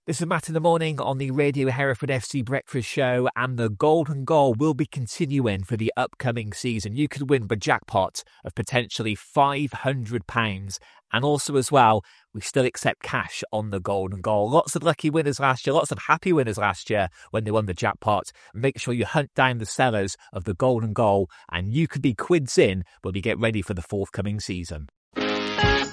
This is Matt in the morning on the Radio Hereford FC Breakfast Show, and the Golden Goal will be continuing for the upcoming season. You could win the jackpot of potentially £500. And also as well, we still accept cash on the Golden Goal. Lots of lucky winners last year, lots of happy winners last year when they won the jackpot. Make sure you hunt down the sellers of the Golden Goal, and you could be quids in when we get ready for the forthcoming season.